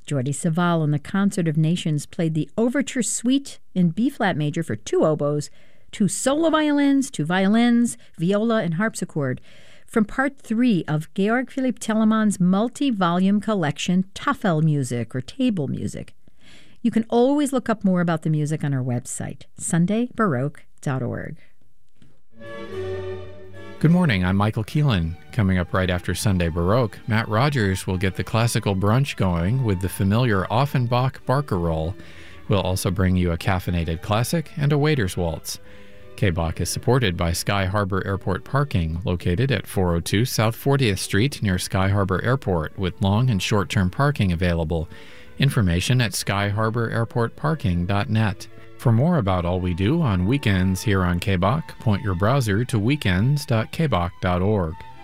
Jordi Savall and the Concert of Nations played the Overture Suite in B-flat major for 2 oboes, 2 solo violins, 2 violins, viola, and harpsichord from Part 3 of Georg Philipp Telemann's multi-volume collection Tafel Music or Table Music. You can always look up more about the music on our website, sundaybaroque.org. Good morning, I'm Michael Keelan. Coming up right after Sunday Baroque, Matt Rogers will get the classical brunch going with the familiar Offenbach barcarolle. We'll also bring you a caffeinated classic and a waiter's waltz. K-Bach is supported by Sky Harbor Airport Parking, located at 402 South 40th Street near Sky Harbor Airport, with long and short-term parking available. Information at skyharbor-airport-parking.net. For more about all we do on weekends here on K-Bach, point your browser to weekends.kbach.org.